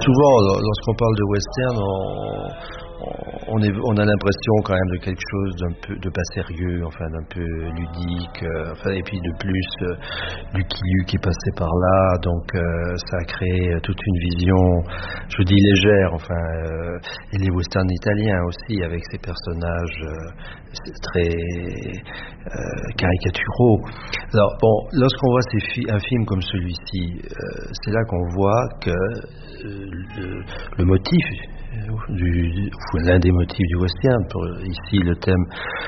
souvent, lorsqu'on parle de western, on a l'impression quand même de quelque chose d'un peu de pas sérieux, enfin d'un peu ludique, et puis de plus Lucky Luke est passé par là, donc ça a créé toute une vision, je dis légère, et les westerns italiens aussi avec ces personnages très caricaturaux. Alors bon, lorsqu'on voit un film comme celui-ci, c'est là qu'on voit que le motif l'un des motifs du western, ici le thème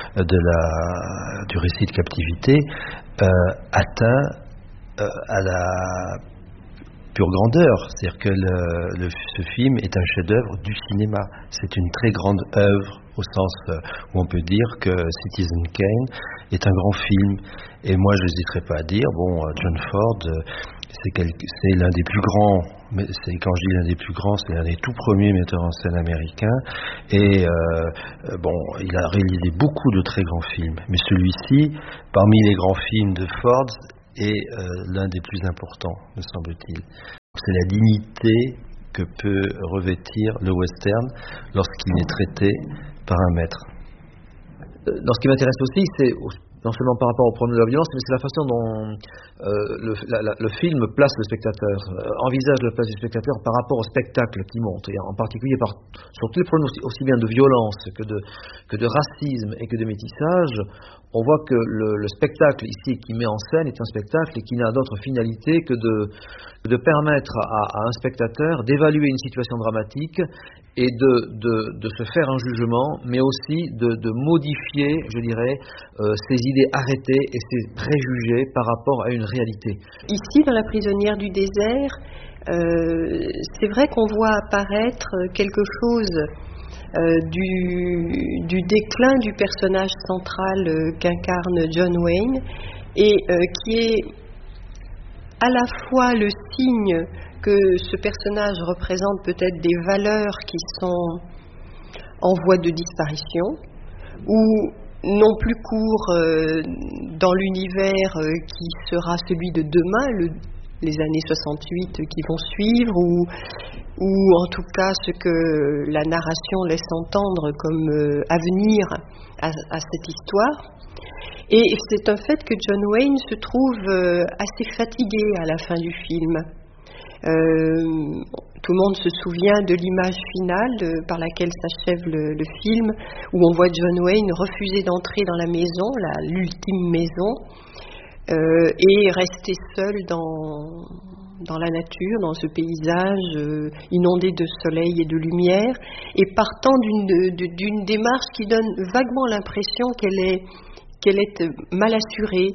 du récit de captivité, atteint à la pure grandeur. C'est-à-dire que ce film est un chef-d'œuvre du cinéma. C'est une très grande œuvre au sens où on peut dire que Citizen Kane est un grand film. Et moi, je n'hésiterai pas à dire, John Ford, c'est l'un des plus grands, mais quand je dis l'un des plus grands, c'est l'un des tout premiers metteurs en scène américains. Et il a réalisé beaucoup de très grands films. Mais celui-ci, parmi les grands films de Ford, est l'un des plus importants, me semble-t-il. C'est la dignité que peut revêtir le western lorsqu'il est traité par un maître. Dans ce qui m'intéresse aussi, c'est non seulement par rapport au problème de la violence, mais c'est la façon dont le film place le spectateur, envisage la place du spectateur par rapport au spectacle qui monte, et en particulier sur tous les problèmes aussi bien de violence que de racisme et que de métissage. On voit que le spectacle ici qui met en scène est un spectacle qui n'a d'autre finalité que de permettre à un spectateur d'évaluer une situation dramatique et de se faire un jugement, mais aussi de modifier, je dirais, ses idées arrêtées et ses préjugés par rapport à une réalité. Ici, dans La prisonnière du désert, c'est vrai qu'on voit apparaître quelque chose du déclin du personnage central qu'incarne John Wayne et qui est à la fois le signe que ce personnage représente peut-être des valeurs qui sont en voie de disparition ou non plus court dans l'univers qui sera celui de demain, les années 68 qui vont suivre, ou en tout cas ce que la narration laisse entendre comme avenir à cette histoire. Et c'est un fait que John Wayne se trouve assez fatigué à la fin du film. Tout le monde se souvient de l'image finale par laquelle s'achève le film, où on voit John Wayne refuser d'entrer dans la maison, l'ultime maison, et rester seul dans la nature, dans ce paysage inondé de soleil et de lumière, et partant d'une démarche qui donne vaguement l'impression qu'elle est mal assurée,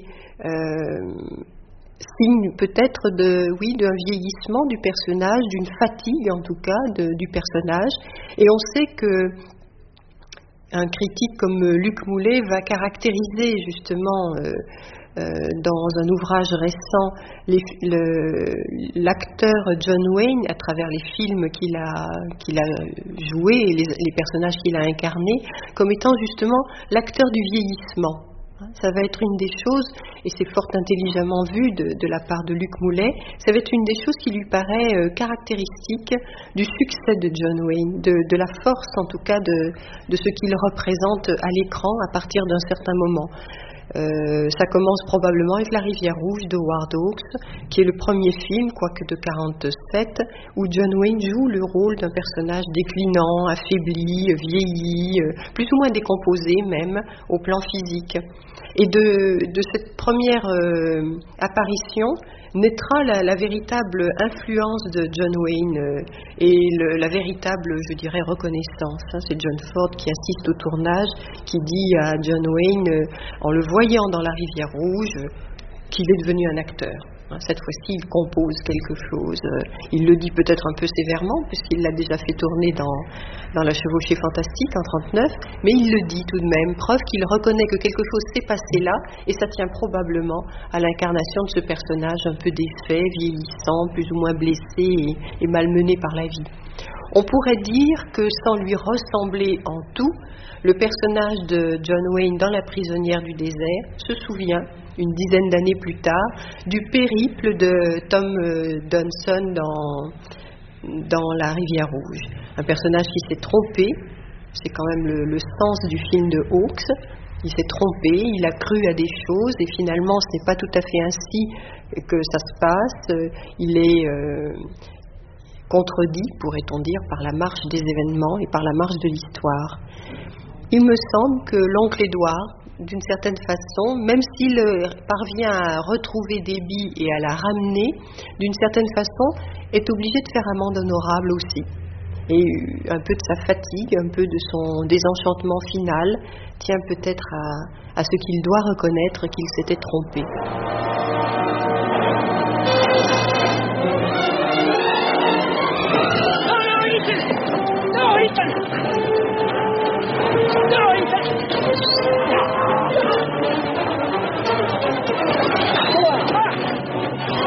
signe peut-être d'un vieillissement du personnage, d'une fatigue en tout cas du personnage. Et on sait que un critique comme Luc Moulet va caractériser justement dans un ouvrage récent l'acteur John Wayne à travers les films qu'il a joués et les personnages qu'il a incarnés comme étant justement l'acteur du vieillissement. Ça va être une des choses, et c'est fort intelligemment vu de la part de Luc Moulet, ça va être une des choses qui lui paraît caractéristique du succès de John Wayne, de la force en tout cas de ce qu'il représente à l'écran à partir d'un certain moment. Ça commence probablement avec La Rivière Rouge de Howard Hawks, qui est le premier film, quoique de 47, où John Wayne joue le rôle d'un personnage déclinant, affaibli, vieilli, plus ou moins décomposé même, au plan physique. Et de cette première apparition naîtra la véritable influence de John Wayne et la véritable, je dirais, reconnaissance. C'est John Ford qui assiste au tournage, qui dit à John Wayne, en le voyant dans La Rivière Rouge, qu'il est devenu un acteur. Cette fois-ci, il compose quelque chose. Il le dit peut-être un peu sévèrement, puisqu'il l'a déjà fait tourner dans La Chevauchée Fantastique en 1939, mais il le dit tout de même, preuve qu'il reconnaît que quelque chose s'est passé là, et ça tient probablement à l'incarnation de ce personnage un peu défait, vieillissant, plus ou moins blessé et malmené par la vie. On pourrait dire que sans lui ressembler en tout, le personnage de John Wayne dans La prisonnière du désert se souvient, une dizaine d'années plus tard, du périple de Tom Dunson dans La Rivière Rouge. Un personnage qui s'est trompé, c'est quand même le sens du film de Hawks. Il s'est trompé, il a cru à des choses et finalement ce n'est pas tout à fait ainsi que ça se passe. Il est contredit, pourrait-on dire, par la marche des événements et par la marche de l'histoire. Il me semble que l'oncle Édouard, d'une certaine façon, même s'il parvient à retrouver Déby et à la ramener, d'une certaine façon, est obligé de faire amende honorable aussi. Et un peu de sa fatigue, un peu de son désenchantement final, tient peut-être à ce qu'il doit reconnaître qu'il s'était trompé.